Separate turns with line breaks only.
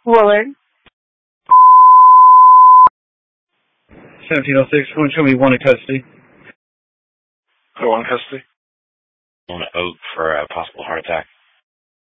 Willard.
1706, who should be one in custody?
Who in custody?
On Oak for a possible heart attack.